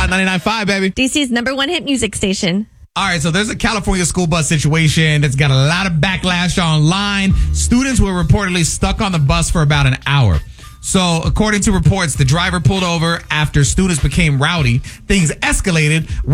99.5, baby. DC's #1 hit music station. All right, so there's a California school bus situation that's got a lot of backlash online. Students were reportedly stuck on the bus for about an hour. So, according to reports, the driver pulled over after students became rowdy. Things escalated